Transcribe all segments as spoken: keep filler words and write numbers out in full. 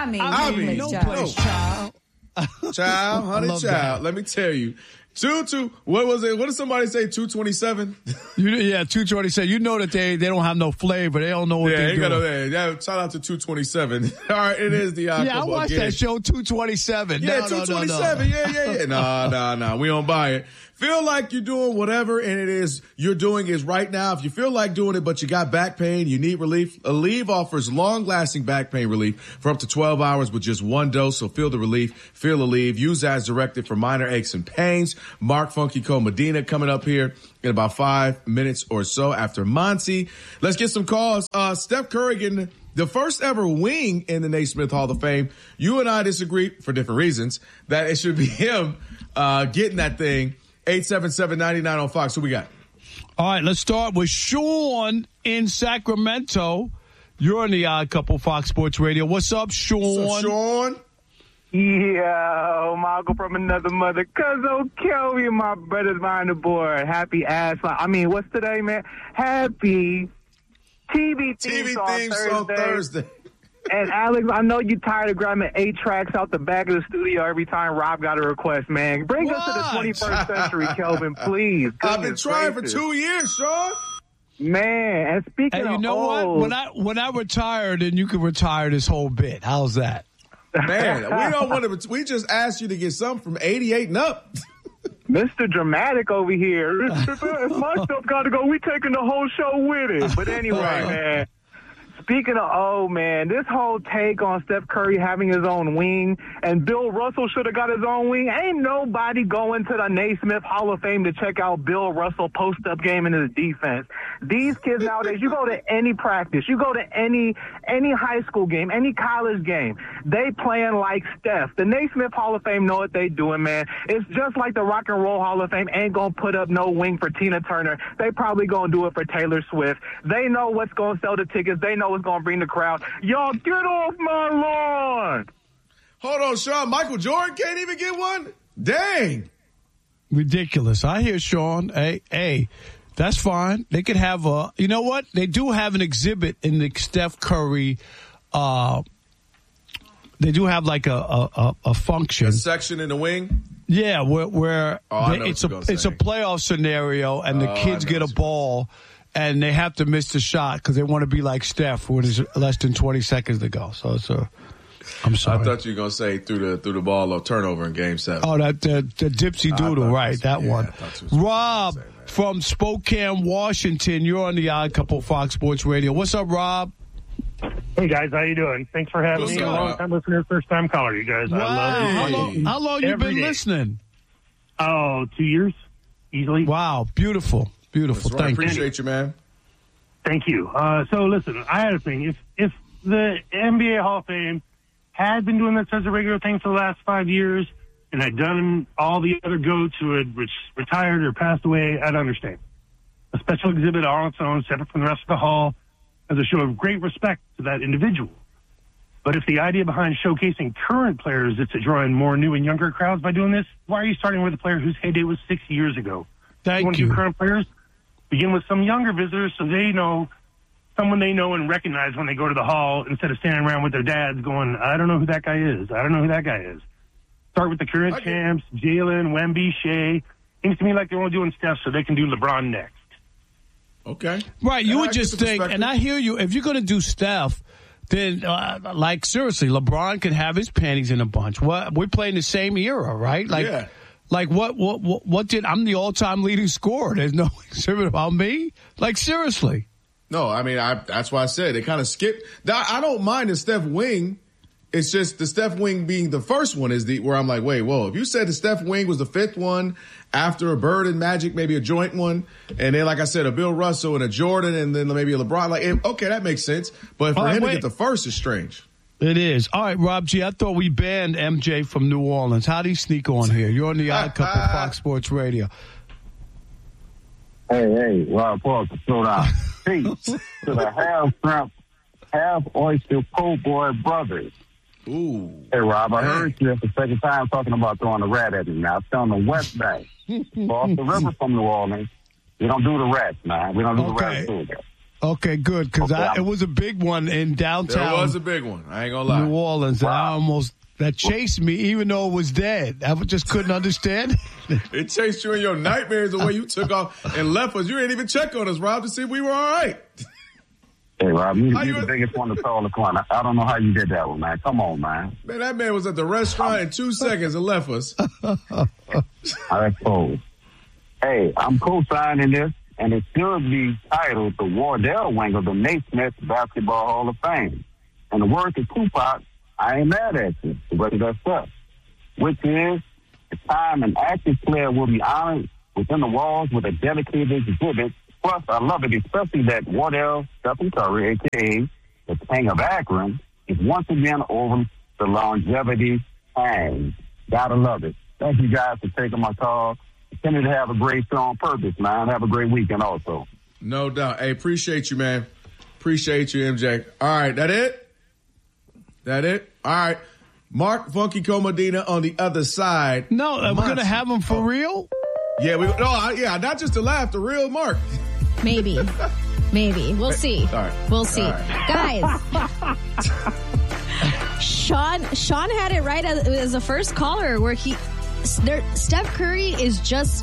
mean, I mean, no no place, child. Child, honey, child. That. Let me tell you. Two, two, what was it? What did somebody say? two twenty-seven? Yeah, two twenty-seven. You know that they, they don't have no flavor. They don't know what yeah, they're doing. Gotta, yeah, shout out to two twenty-seven. All right, it is the uh, Yeah, I watched again. that show, two twenty-seven. Yeah, no, two twenty-seven. No, no, no. Yeah, yeah, yeah. No, no, no. We don't buy it. Feel like you're doing whatever and it is you're doing is right now. If you feel like doing it, but you got back pain, you need relief, Aleve offers long-lasting back pain relief for up to twelve hours with just one dose. So feel the relief, feel Aleve. Use as directed for minor aches and pains. Mark Funky Cole Medina coming up here in about five minutes or so after Monty. Let's get some calls. Uh, Steph Curry getting the first ever wing in the Naismith Hall of Fame. You and I disagree for different reasons that it should be him uh, getting that thing. eight seven seven, nine nine on Fox. Who we got? All right, let's start with Sean in Sacramento. You're on the Odd Couple Fox Sports Radio. What's up, Sean? What's up, Sean? Yo, Michael from another mother. Cuzzo, kill me, my brother's behind the board. Happy ass. I mean, what's today, man? Happy T V T V theme theme song Thursday. Thursday. And Alex, I know you're tired of grabbing eight tracks out the back of the studio every time Rob got a request, man. Bring what? us to the twenty-first century, Kelvin, please. I've been trying gracious. for two years, Sean. Man, and speaking Hey, you of know old, what? When I when I retire, then you can retire this whole bit. How's that? Man, we don't want to. We just asked you to get something from eighty-eight and up. Mister Dramatic over here. If my stuff got to go, we taking the whole show with it. But anyway, Right. man. Speaking of, oh, man, this whole take on Steph Curry having his own wing and Bill Russell should have got his own wing, ain't nobody going to the Naismith Hall of Fame to check out Bill Russell post-up game in his defense. These kids nowadays, you go to any practice, you go to any any high school game, any college game, they playing like Steph. The Naismith Hall of Fame know what they doing, man. It's just like the Rock and Roll Hall of Fame ain't going to put up no wing for Tina Turner. They probably going to do it for Taylor Swift. They know what's going to sell the tickets. They know what's going to bring the crowd. Y'all get off my lawn. Hold on, Sean. Michael Jordan can't even get one? Dang. Ridiculous. I hear Sean. Hey, hey, that's fine. They could have a, you know what? They do have an exhibit in the Steph Curry, uh, they do have like a, a, a, a function. A section in the wing? Yeah, where, where oh, they, it's a it's a playoff scenario and the oh, kids get a ball and they have to miss the shot because they want to be like Steph when there's less than twenty seconds to go. So it's a, I'm sorry. I thought you were going to say through the through the ball or turnover in game seven. Oh, that the, the Dipsy Doodle, right, was, that yeah, one. Rob say, from Spokane, Washington, you're on the Odd Couple Fox Sports Radio. What's up, Rob? Hey, guys, how you doing? Thanks for having What's me. up? Long time listener, first time caller, you guys. Wow. I love you. How long, how long you been day. listening? Oh, two years, easily. Wow, beautiful, beautiful. That's right. Thank you. Appreciate you, man. Thank you. Uh, so, listen, I had a thing. If if the N B A Hall of Fame had been doing this as a regular thing for the last five years and had done all the other goats who had re- retired or passed away, I'd understand. A special exhibit all on its own, separate from the rest of the hall, as a show of great respect to that individual. But if the idea behind showcasing current players is to draw in more new and younger crowds by doing this, why are you starting with a player whose heyday was six years ago? Thank you. Want you. to do current players? Begin with some younger visitors so they know someone they know and recognize when they go to the hall instead of standing around with their dads going, I don't know who that guy is. I don't know who that guy is. Start with the current Okay. champs, Jalen, Wemby, Shea. Seems to me like they're only doing Steph so they can do LeBron next. Okay. Right, you Yeah, would I get just the think, perspective. and I hear you, if you're going to do Steph, then, uh, like, seriously, LeBron can have his panties in a bunch. What, we're playing the same era, right? Like, Yeah. like what, what, what, what did, I'm the all-time leading scorer. There's no exhibit about me? Like, seriously. No, I mean, I, that's why I said they kind of skipped. I I don't mind the Steph Wing. It's just the Steph Wing being the first one is the where I'm like, wait, whoa. If you said the Steph Wing was the fifth one after a Bird and Magic, maybe a joint one, and then, like I said, a Bill Russell and a Jordan and then maybe a LeBron, like, it, okay, that makes sense. But for All right, him wait. to get the first is strange. It is. All right, Rob G., I thought we banned M J from New Orleans. How do you sneak on here? You're on the Odd Couple Fox Sports Radio. Hey, hey, Rob Paul, slow down. Peace to the half shrimp, half oyster po' boy brothers. Ooh. Hey, Rob, I Man. heard you at the second time talking about throwing a rat at me. Now, it's on the west bank. So off the river from New Orleans. We don't do the rats, man. We don't do Okay. the rats food there. Okay, good, because Okay, it was a big one in downtown. There was a big one. I ain't gonna lie. New Orleans. Wow. And I almost that chased me, even though it was dead. I just couldn't understand. It chased you in your nightmares the way you took off and left us. You didn't even check on us, Rob, to see if we were all right. Hey, Rob, you, How you're you- the biggest one to call the corner. I don't know how you did that one, man. Come on, man. Man, that man was at the restaurant in two seconds and left us. That's cold. Hey, I'm co-signing this, and it should be titled the Wardell Wing of the Naismith Basketball Hall of Fame. And the word to Tupac, I ain't mad at you, whether that's up, which is the time an active player will be honored within the walls with a dedicated exhibit. Plus, I love it, especially that Wardell Stephen Curry, a k a the King of Akron, is once again over the longevity hang. Gotta love it. Thank you guys for taking my call. Continue to have a great show on purpose, man. Have a great weekend also. No doubt. Hey, appreciate you, man. Appreciate you, M J. All right, that it? That it? All right. Mark Funky Comodina on the other side. No, we're going to have him for Oh. real? Yeah, we. No, I, yeah, not just to laugh, the real Mark. Maybe. Maybe. We'll see. All right. We'll see. All right. Guys, Sean Sean had it right as, as a first caller where he, there, Steph Curry is just,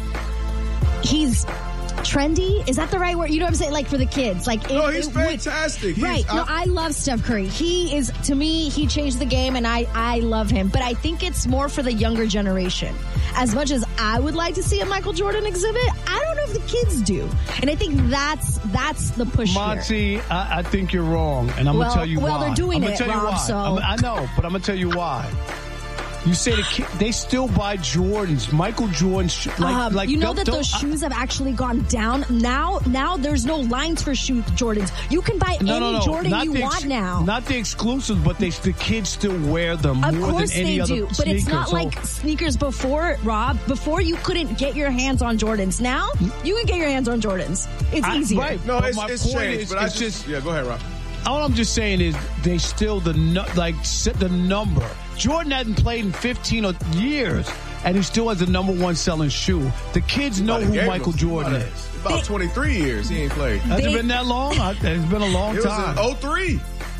he's trendy. Is that the right word? You know what I'm saying? Like for the kids. Like No, it- he's it would- fantastic. He's- right. No, I- I love Steph Curry. He is, to me, he changed the game and I, I love him. But I think it's more for the younger generation. As much as I would like to see a Michael Jordan exhibit, I don't know if the kids do. And I think that's that's the push here. Monty, I, I think you're wrong, and I'm Well- going to tell you well, why. they're doing I'm gonna it, tell you Rob, why. so- I'm- I know, but I'm going to tell you why. You say the kid, they still buy Jordans. Michael Jordan's sh- like, um, like you know don't- that those don't- shoes have actually gone down. Now, now there's no lines for shoe Jordans. You can buy No, any no, no. Jordan Not you the want ex- now. Not the exclusives, but they the kids still wear them Of more course than any they other do, but it's not sneaker. like So- sneakers before, Rob. Before you couldn't get your hands on Jordans. Now you can get your hands on Jordans. It's I- easier. right. No, But it's, my it's point changed. is, but I it's just, just- yeah. Go ahead, Rob. All I'm just saying is they still the nu- like set the number. Jordan hasn't played in fifteen years, and he still has the number one selling shoe. The kids know About a who game Michael of- Jordan about a- is. About twenty-three years he ain't played. Has They- it been that long? I- It's been a long It was time. in oh three.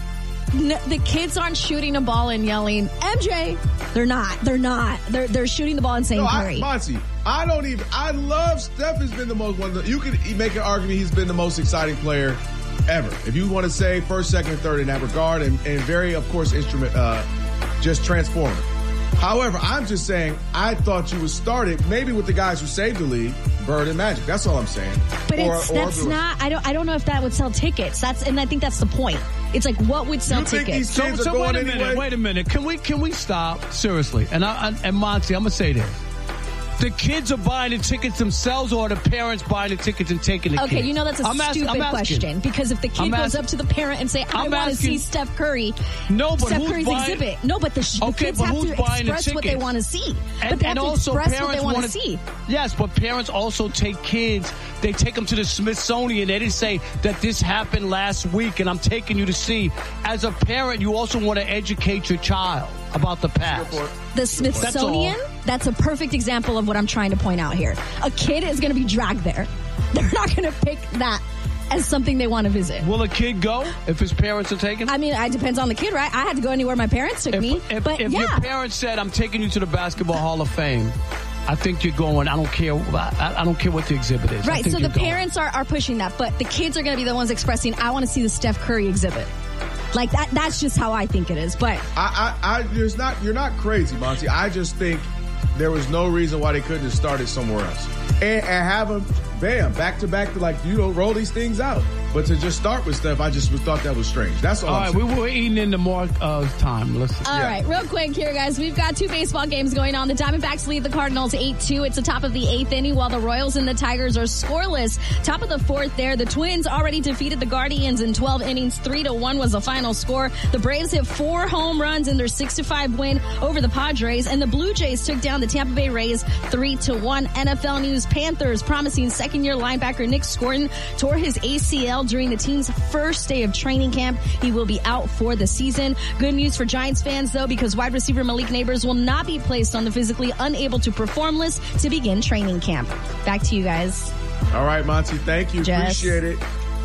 No, the kids aren't shooting a ball and yelling M J. They're not. They're not. They're they're shooting the ball and saying No, I, Curry. Monty, I don't even. I love Steph. Has been the most one. Of the, you could make an argument he's been the most exciting player ever. If you want to say first, second, and third in that regard, and, and very, of course, instrument, uh, just transformative. However, I'm just saying, I thought you would start it maybe with the guys who saved the league, Bird and Magic. That's all I'm saying. But Or- it's or that's if it was- not. I don't. I don't know if that would sell tickets. That's and I think that's the point. It's like what would sell You think tickets. these So, kids are so going wait a anyway? minute. Wait a minute. Can we can we stop seriously? And I, I and Monty, I'm gonna say this. The kids are buying the tickets themselves, or the parents buying the tickets and taking the Okay, kids? you know that's a I'm asking- stupid I'm asking. question because if the kid I'm goes asking- up to the parent and say, "I I'm want to asking- see Steph Curry," No, but Steph who's Curry's buying- exhibit. No, but the, sh- the Okay, kids but have who's to buying the express what they tickets? want to see. And, but they and have to also express what parents they want to wanna- see. Yes, but parents also take kids. They take them to the Smithsonian. They didn't say that this happened last week, and I'm taking you to see. As a parent, you also want to educate your child about the past. The Smithsonian, that's, a perfect example of what I'm trying to point out here. A kid is going to be dragged there. They're not going to pick that as something they want to visit. Will a kid go if his parents are taking him? I mean, it depends on the kid, right? I had to go anywhere my parents took If, me. if, but if yeah. your parents said, "I'm taking you to the Basketball Hall of Fame," I think you're going. I don't care. I, I don't care what the exhibit is. I Right, think so the you're going. parents are, are pushing that, but the kids are going to be the ones expressing, I want to see the Steph Curry exhibit. Like, that. that's just how I think it is. But I, I, I, there's not. You're not crazy, Monty. I just think there was no reason why they couldn't have started somewhere else and, and have them, bam, back to back to like you know roll these things out. But to just start with Steph, I just thought that was strange. That's all. All I'm right, saying. we were eating into more uh, time. Listen. All Yeah. right, real quick here, guys. We've got two baseball games going on. The Diamondbacks lead the Cardinals eight two. It's the top of the eighth inning, while the Royals and the Tigers are scoreless. Top of the fourth there. The Twins already defeated the Guardians in twelve innings. three to one was the final score. The Braves hit four home runs in their six to five win over the Padres. And the Blue Jays took down the Tampa Bay Rays three to one. N F L news, Panthers promising second-year linebacker Nick Scorton tore his A C L during the team's first day of training camp. He will be out for the season. Good news for Giants fans, though, because wide receiver Malik Neighbors will not be placed on the physically unable to perform list to begin training camp. Back to you guys. All right, Monty. Thank you. Jess. Appreciate it.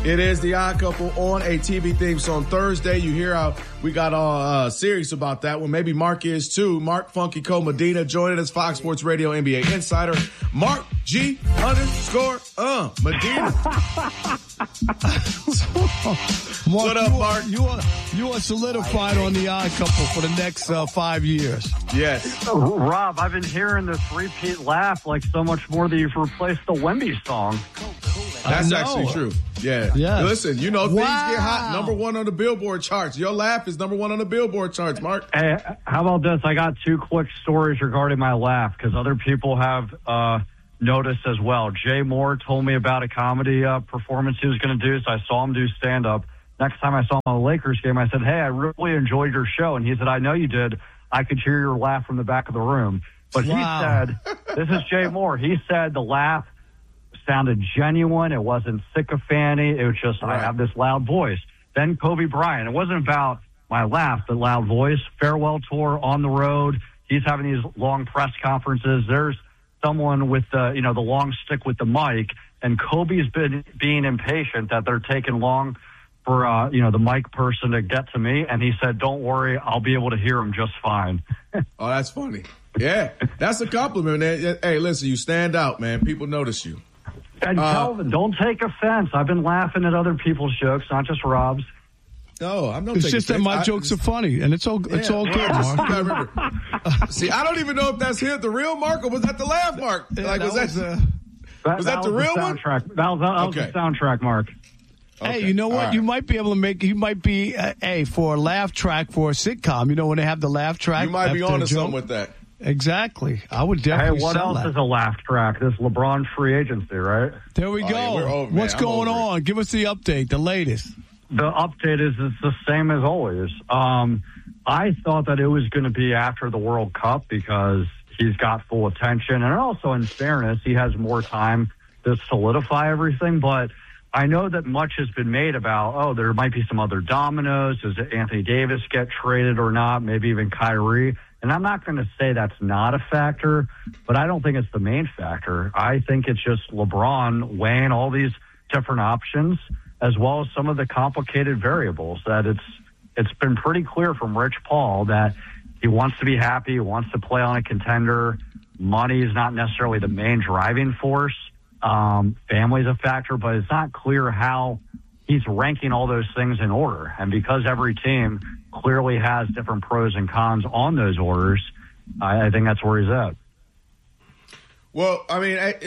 It is The Odd Couple on a T V theme. So on Thursday, you hear how we got all uh, serious about that one. Maybe Mark is too. Mark Funky Cole Medina joining us, Fox Sports Radio N B A insider. Mark G underscore uh Medina. Mark, what up, you Mark? Are, you are you are solidified on The Odd Couple for the next uh, five years. Yes. Oh, Rob, I've been hearing this repeat laugh like so much more that you've replaced the Wemby song. That's actually true. Yeah. Yes. Listen, you know, things Wow. get hot. Number one on the Billboard charts. Your laugh is number one on the Billboard charts, Mark. Hey, how about this? I got two quick stories regarding my laugh because other people have uh, noticed as well. Jay Moore told me about a comedy uh, performance he was going to do, so I saw him do stand-up. Next time I saw him on the Lakers game, I said, hey, I really enjoyed your show. And he said, I know you did. I could hear your laugh from the back of the room. But Wow. he said, this is Jay Moore, he said the laugh sounded genuine. It wasn't sycophancy. It was just, Right. I have this loud voice. Then Kobe Bryant. It wasn't about my laugh, the loud voice. Farewell tour on the road. He's having these long press conferences. There's someone with the, you know, the long stick with the mic. And Kobe's been being impatient that they're taking long for, uh, you know, the mic person to get to me. And he said, don't worry, I'll be able to hear him just fine. Oh, that's funny. Yeah, that's a compliment, man. Hey, listen, you stand out, man. People notice you. And Uh, Kelvin, don't take offense. I've been laughing at other people's jokes, not just Rob's. No, I'm not. It's just that my jokes are funny, and it's all it's Yeah, all good, just- you Mark. gotta remember. See, I don't even know if that's here, the real Mark, or was that the laugh Mark? Like, was that? uh, That, Was that the real one? soundtrack. That was, that was Okay. the soundtrack, Mark. Hey, Okay, you know all what? right. You might be able to make. You might be uh, hey for a laugh track for a sitcom. You know when they have the laugh track. You might be after on a to joke? something with that. Exactly. I would Hey, definitely what sell else that. is a laugh track? This LeBron free agency, right? There we Oh, go. yeah, we're over, man. What's I'm going over it. on? Give us the update, the latest. The update is it's the same as always. Um, I thought that it was going to be after the World Cup because he's got full attention. And also, in fairness, he has more time to solidify everything. But I know that much has been made about, oh, there might be some other dominoes. Does Anthony Davis get traded or not? Maybe even Kyrie. And I'm not going to say that's not a factor, but I don't think it's the main factor. I think it's just LeBron weighing all these different options as well as some of the complicated variables that it's it's been pretty clear from Rich Paul that he wants to be happy, he wants to play on a contender. Money is not necessarily the main driving force. Um, family is a factor, but it's not clear how he's ranking all those things in order. And because every team clearly has different pros and cons on those orders, I, I think that's where he's at. Well, I mean, I,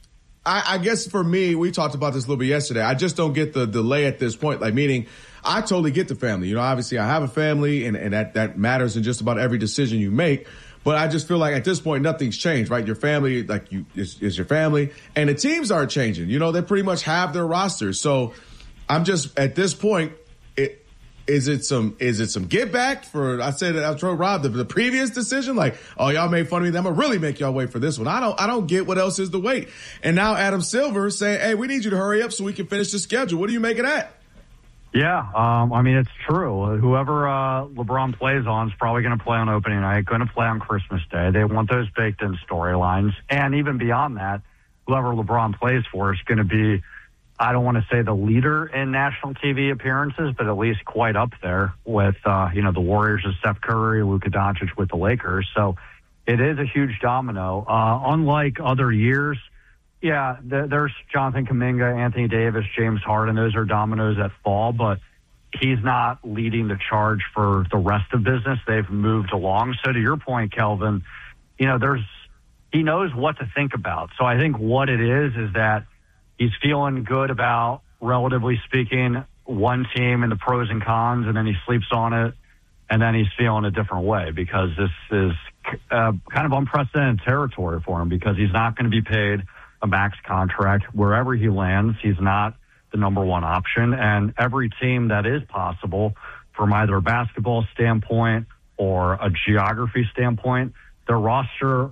I, I guess for me, we talked about this a little bit yesterday. I just don't get the delay at this point. Like, meaning, I totally get the family. You know, obviously, I have a family, and, and that, that matters in just about every decision you make. But I just feel like at this point, nothing's changed, right? Your family, like you, is, is your family, and the teams aren't changing. You know, they pretty much have their rosters. So I'm just at this point. It is it some is it some get back for? I said I told Rob the, the previous decision, like, oh, y'all made fun of me. I'm gonna really make y'all wait for this one. I don't I don't get what else is to wait. And now Adam Silver saying, hey, we need you to hurry up so we can finish the schedule. What do you make of that? Yeah, um, I mean, it's true. Whoever uh, LeBron plays on is probably going to play on opening night, going to play on Christmas Day. They want those baked-in storylines. And even beyond that, whoever LeBron plays for is going to be, I don't want to say the leader in national T V appearances, but at least quite up there with, uh, you know, the Warriors of Steph Curry, Luka Doncic with the Lakers. So it is a huge domino. Uh, unlike other years, yeah, th- there's Jonathan Kuminga, Anthony Davis, James Harden. Those are dominoes that fall, but he's not leading the charge for the rest of business. They've moved along. So to your point, Kelvin, you know, there's he knows what to think about. So I think what it is is that he's feeling good about, relatively speaking, one team and the pros and cons, and then he sleeps on it, and then he's feeling a different way because this is uh, kind of unprecedented territory for him because he's not going to be paid a max contract. Wherever he lands, he's not the number one option. And every team that is possible from either a basketball standpoint or a geography standpoint, their roster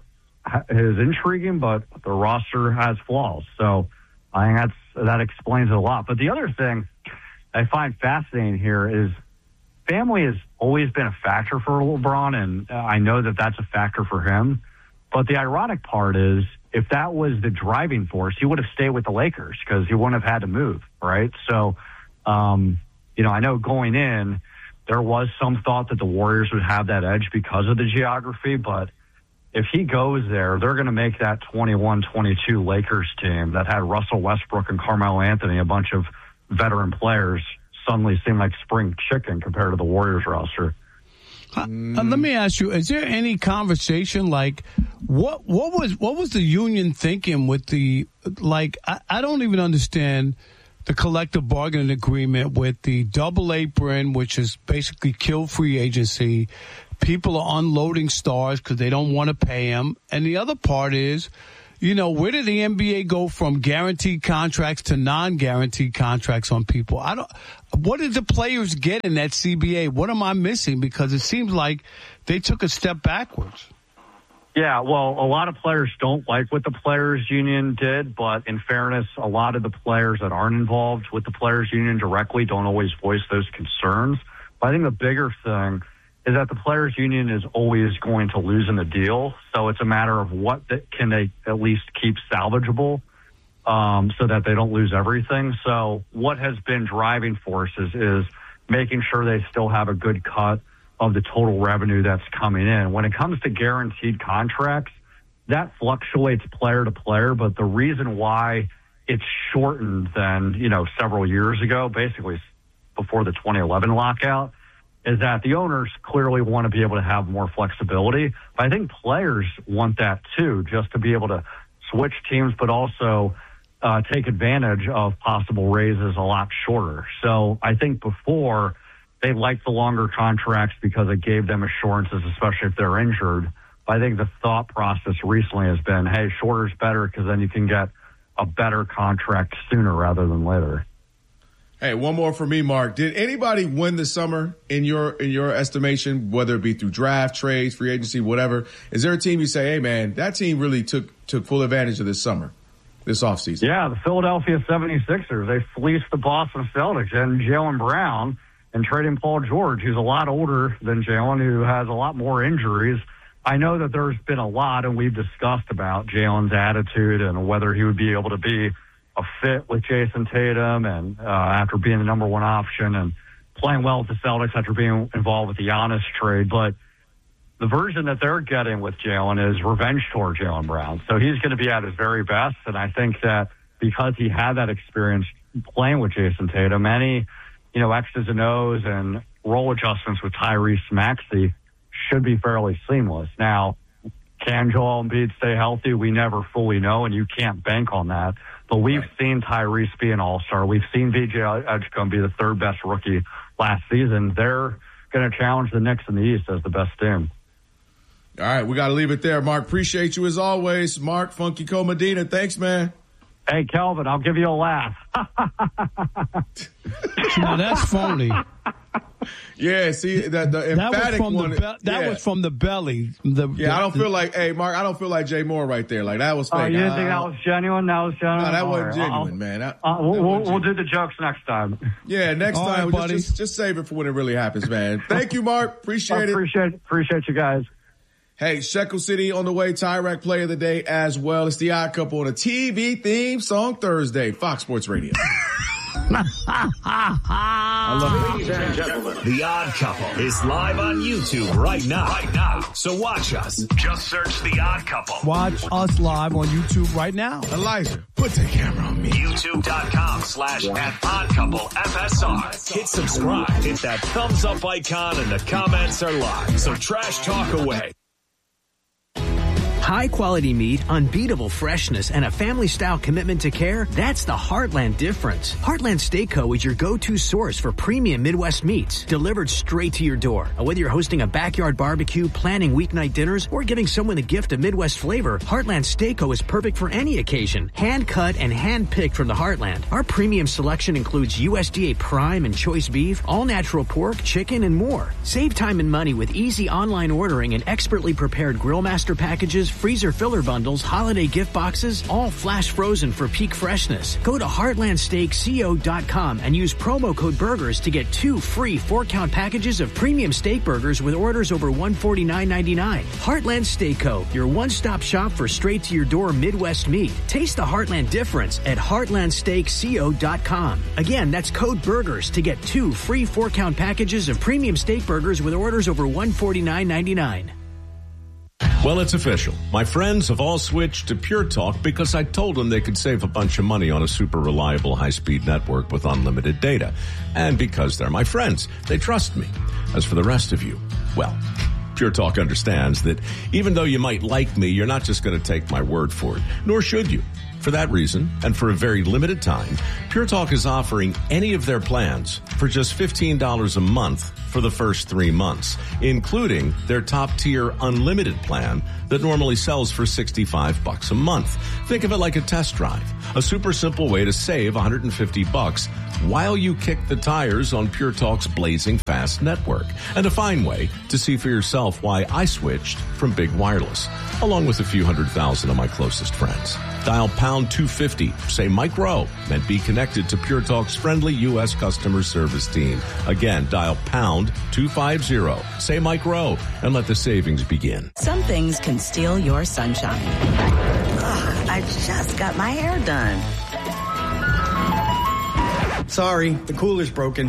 is intriguing, but the roster has flaws. So I think that's, that explains it a lot. But the other thing I find fascinating here is family has always been a factor for LeBron, and I know that that's a factor for him. But the ironic part is if that was the driving force, he would have stayed with the Lakers because he wouldn't have had to move, right? So, um, you know, I know going in, there was some thought that the Warriors would have that edge because of the geography, but if he goes there, they're going to make that twenty-one twenty-two Lakers team that had Russell Westbrook and Carmelo Anthony, a bunch of veteran players, suddenly seem like spring chicken compared to the Warriors roster. Uh, uh, let me ask you: is there any conversation like what what was what was the union thinking with the like? I, I don't even understand the collective bargaining agreement with the double apron, which has basically killed free agency. People are unloading stars because they don't want to pay them, and the other part is, you know, where did the N B A go from guaranteed contracts to non-guaranteed contracts on people? I don't. What did the players get in that C B A? What am I missing? Because it seems like they took a step backwards. Yeah, well, a lot of players don't like what the players union did, but in fairness, a lot of the players that aren't involved with the players union directly don't always voice those concerns. But I think the bigger thing is that the players union is always going to lose in the deal. So it's a matter of what that can they at least keep salvageable um, so that they don't lose everything. So what has been driving forces is making sure they still have a good cut of the total revenue that's coming in. When it comes to guaranteed contracts, that fluctuates player to player, but the reason why it's shortened than, you know, several years ago, basically before the twenty eleven lockout, is that the owners clearly want to be able to have more flexibility. But I think players want that too, just to be able to switch teams, but also uh, take advantage of possible raises a lot shorter. So I think before they liked the longer contracts because it gave them assurances, especially if they're injured. But I think the thought process recently has been, hey, shorter is better because then you can get a better contract sooner rather than later. Hey, one more for me, Mark. Did anybody win the summer in your in your estimation, whether it be through draft, trades, free agency, whatever? Is there a team you say, hey, man, that team really took took full advantage of this summer, this offseason? Yeah, the Philadelphia seventy-sixers. They fleeced the Boston Celtics and Jaylen Brown and trading Paul George, who's a lot older than Jaylen, who has a lot more injuries. I know that there's been a lot, and we've discussed about Jaylen's attitude and whether he would be able to be a fit with Jason Tatum and uh, after being the number one option and playing well with the Celtics after being involved with the Giannis trade. But the version that they're getting with Jaylen is revenge tour Jaylen Brown. So he's going to be at his very best. And I think that because he had that experience playing with Jason Tatum, any, you know, X's and O's and role adjustments with Tyrese Maxey should be fairly seamless. Now, can Joel Embiid stay healthy? We never fully know, and you can't bank on that. But we've right. seen Tyrese be an all-star. We've seen V J Edgecombe be the third-best rookie last season. They're going to challenge the Knicks in the East as the best team. All right, we got to leave it there. Mark, appreciate you as always. Mark Funky Co-Medina, thanks, man. Hey, Kelvin, I'll give you a laugh. Now, that's phony. Yeah, see, the, the emphatic that was from one. The be- that yeah. was from the belly. The, yeah, the, I don't feel like, hey, Mark, I don't feel like Jay Moore right there. Like, that was fake. Oh, you didn't I, think that was genuine? That was genuine? No, that All wasn't right. genuine, I'll, man. That, uh, we'll, that we'll, genuine. we'll do the jokes next time. Yeah, next All time. right, buddy. Just, just, just save it for when it really happens, man. Thank you, Mark. Appreciate I it. Appreciate, appreciate you guys. Hey, Shekel City on the way. Tyrek Play of the Day as well. It's the Odd Couple on a T V theme song Thursday. Fox Sports Radio. I love it. Ladies and gentlemen, The Odd Couple is live on YouTube right now. Right now. So watch us. Just search The Odd Couple. Watch us live on YouTube right now. Elijah, put the camera on me. YouTube.com slash Odd Couple F S R. Hit subscribe. Hit that thumbs up icon and the comments are live. So trash talk away. High quality meat, unbeatable freshness, and a family style commitment to care, that's the Heartland difference. Heartland Steak Co. is your go-to source for premium Midwest meats, delivered straight to your door. Whether you're hosting a backyard barbecue, planning weeknight dinners, or giving someone a gift of Midwest flavor, Heartland Steak Co. is perfect for any occasion. Hand cut and hand picked from the Heartland. Our premium selection includes U S D A prime and choice beef, all natural pork, chicken, and more. Save time and money with easy online ordering and expertly prepared grill master packages freezer filler bundles, holiday gift boxes, all flash frozen for peak freshness. Go to heartland steak co dot com and use promo code BURGERS to get two free four-count packages of premium steak burgers with orders over one hundred forty-nine ninety-nine. Heartland Steak Co., your one-stop shop for straight-to-your-door Midwest meat. Taste the Heartland difference at heartland steak co dot com. Again, that's code BURGERS to get two free four-count packages of premium steak burgers with orders over one hundred forty-nine ninety-nine. Well, it's official. My friends have all switched to Pure Talk because I told them they could save a bunch of money on a super reliable high-speed network with unlimited data. And because they're my friends, they trust me. As for the rest of you, well, Pure Talk understands that even though you might like me, you're not just going to take my word for it, nor should you. For that reason, and for a very limited time, Pure Talk is offering any of their plans for just fifteen dollars a month for the first three months, including their top-tier unlimited plan that normally sells for sixty-five bucks a month. Think of it like a test drive, a super simple way to save one hundred fifty bucks while you kick the tires on Pure Talk's blazing fast network, and a fine way to see for yourself why I switched from Big Wireless, along with a few hundred thousand of my closest friends. Dial pound two fifty, say Mike Rowe, and be connected to Pure Talk's friendly U S customer service team. Again, dial pound two fifty, say Mike Rowe, and let the savings begin. Some things can steal your sunshine. Ugh, I just got my hair done. Sorry, the cooler's broken.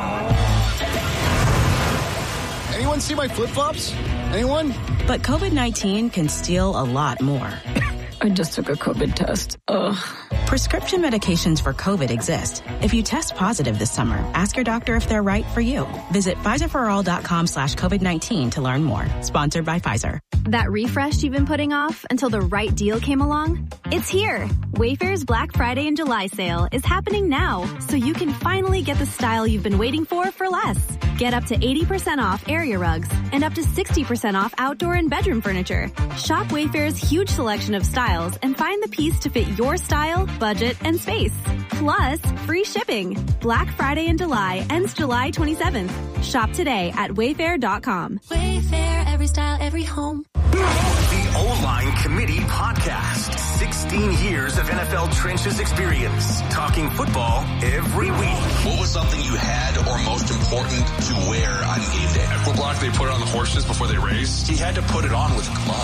Anyone see my flip-flops? Anyone? But COVID nineteen can steal a lot more. I just took a COVID test. Ugh. Prescription medications for COVID exist. If you test positive this summer, ask your doctor if they're right for you. Visit Pfizerforall.com slash COVID-19 to learn more. Sponsored by Pfizer. That refresh you've been putting off until the right deal came along? It's here. Wayfair's Black Friday and July sale is happening now, so you can finally get the style you've been waiting for for less. Get up to eighty percent off area rugs and up to sixty percent off outdoor and bedroom furniture. Shop Wayfair's huge selection of styles and find the piece to fit your style, budget, and space. Plus, free shipping. Black Friday in July ends July twenty-seventh. Shop today at wayfair dot com. Wayfair, every style, every home. The O-Line Committee Podcast. sixteen years of N F L trenches experience. Talking football every week. What was something you had or most important to wear on game day? At footblock, they put it on the horses before they raced. He had to put it on with gloves.